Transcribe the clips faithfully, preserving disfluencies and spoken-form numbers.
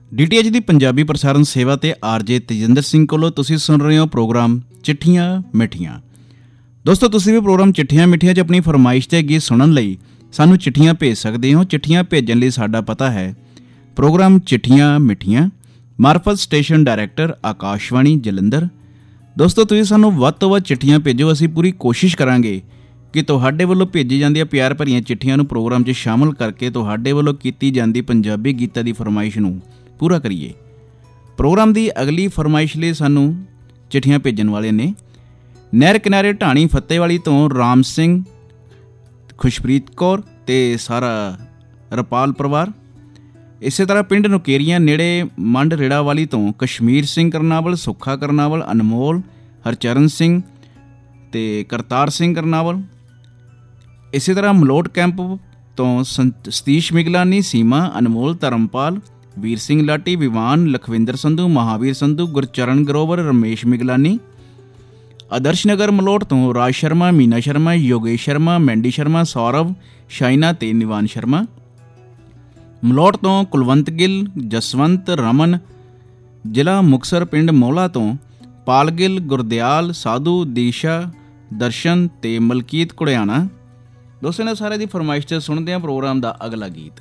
D T H ਦੀ ਪੰਜਾਬੀ ਪ੍ਰਸਾਰਣ ਸੇਵਾ ਤੇ ਆਰਜੇ ਤੇਜਿੰਦਰ ਸਿੰਘ ਕੋਲੋਂ ਤੁਸੀਂ ਸੁਣ ਰਹੇ ਹੋ ਪ੍ਰੋਗਰਾਮ ਚਿੱਠੀਆਂ ਮਿੱਠੀਆਂ। ਦੋਸਤੋ, ਤੁਸੀਂ ਵੀ ਪ੍ਰੋਗਰਾਮ ਚਿੱਠੀਆਂ ਮਿੱਠੀਆਂ 'ਚ ਆਪਣੀ ਫਰਮਾਇਸ਼ ਤੇ ਗੀਤ ਸੁਣਨ ਲਈ ਸਾਨੂੰ ਚਿੱਠੀਆਂ ਭੇਜ ਸਕਦੇ ਹੋ। ਚਿੱਠੀਆਂ ਭੇਜਣ ਲਈ ਸਾਡਾ ਪਤਾ ਹੈ ਪ੍ਰੋਗਰਾਮ ਚਿੱਠੀਆਂ ਮਿੱਠੀਆਂ, ਮਾਰਫਤ ਸਟੇਸ਼ਨ ਡਾਇਰੈਕਟਰ ਆਕਾਸ਼ਵਾਣੀ ਜਲੰਧਰ। ਦੋਸਤੋ, ਤੁਸੀਂ ਸਾਨੂੰ ਵੱਧ ਤੋਂ ਵੱਧ ਚਿੱਠੀਆਂ ਭੇਜੋ। ਅਸੀਂ ਪੂਰੀ ਕੋਸ਼ਿਸ਼ ਕਰਾਂਗੇ ਕਿ ਤੁਹਾਡੇ ਵੱਲੋਂ ਭੇਜੀ ਜਾਂਦੀਆਂ ਪਿਆਰ ਭਰੀਆਂ ਚਿੱਠੀਆਂ ਨੂੰ ਪ੍ਰੋਗਰਾਮ 'ਚ ਸ਼ਾਮਲ ਕਰਕੇ ਤੁਹਾਡੇ ਵੱਲੋਂ ਕੀਤੀ ਜਾਂਦੀ ਪੰਜਾਬੀ ਗੀਤਾਂ ਦੀ ਫਰਮਾਇਸ਼ ਨੂੰ ਪੂਰਾ ਕਰੀਏ। ਪ੍ਰੋਗਰਾਮ ਦੀ ਅਗਲੀ ਫਰਮਾਇਸ਼ ਲਈ ਸਾਨੂੰ ਚਿੱਠੀਆਂ ਭੇਜਣ ਵਾਲੇ ਨੇ ਨਹਿਰ ਕਿਨਾਰੇ ਢਾਣੀ ਫਤਿਹਵਾਲੀ ਤੋਂ ਰਾਮ ਸਿੰਘ, ਖੁਸ਼ਪ੍ਰੀਤ ਕੌਰ ਤੇ ਸਾਰਾ ਰਪਾਲ ਪਰਿਵਾਰ। ਇਸੇ ਤਰ੍ਹਾਂ ਪਿੰਡ ਨੁਕੇਰੀਆਂ ਨੇੜੇ ਮੰਡ ਰੇੜਾਵਾਲੀ ਤੋਂ ਕਸ਼ਮੀਰ ਸਿੰਘ ਕਰਨਾਵਲ, ਸੁੱਖਾ ਕਰਨਾਵਲ, ਅਨਮੋਲ, ਹਰਚਰਨ ਸਿੰਘ ਤੇ ਕਰਤਾਰ ਸਿੰਘ ਕਰਨਾਵਲ। ਇਸੇ ਤਰ੍ਹਾਂ ਮਲੋਟ ਕੈਂਪ ਤੋਂ ਸਤੀਸ਼ ਮਿਗਲਾਨੀ, ਸੀਮਾ, ਅਨਮੋਲ, ਧਰਮਪਾਲ, ਵੀਰ ਸਿੰਘ ਲਾਟੀ, ਵਿਵਾਨ, ਲਖਵਿੰਦਰ ਸੰਧੂ, ਮਹਾਵੀਰ ਸੰਧੂ, ਗੁਰਚਰਨ ਗਰੋਵਰ, ਰਮੇਸ਼ ਮਿਗਲਾਨੀ। ਆਦਰਸ਼ ਨਗਰ ਮਲੋਟ ਤੋਂ ਰਾਜ ਸ਼ਰਮਾ, ਮੀਨਾ ਸ਼ਰਮਾ, ਯੋਗੇਸ਼ ਸ਼ਰਮਾ, ਮੈਂਡੀ ਸ਼ਰਮਾ, ਸੌਰਵ, ਸ਼ਾਇਨਾ ਤੇ ਨਿਵਾਨ ਸ਼ਰਮਾ। ਮਲੋਟ ਤੋਂ ਕੁਲਵੰਤ ਗਿੱਲ, ਜਸਵੰਤ, ਰਮਨ। ਜ਼ਿਲ੍ਹਾ ਮੁਕਤਸਰ ਪਿੰਡ ਮੋਲਾ ਤੋਂ ਪਾਲ ਗਿੱਲ, ਗੁਰਦਿਆਲ, ਸਾਧੂ, ਦੀਸ਼ਾ, ਦਰਸ਼ਨ ਤੇ ਮਲਕੀਤ ਕੁੜਿਆਣਾ। ਦੋਸਤੋ, ਨੇ ਸਾਰੇ ਦੀ ਫਰਮਾਇਸ਼ ਤੇ ਸੁਣਦੇ ਹਾਂ ਪ੍ਰੋਗਰਾਮ ਦਾ ਅਗਲਾ ਗੀਤ।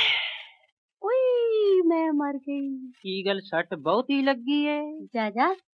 ਮੈਂ ਮਰ ਗਈ। ਕੀ ਗੱਲ, ਸੱਟ ਬਹੁਤੀ ਲੱਗੀ ਏ? ਜਾ ਜਾ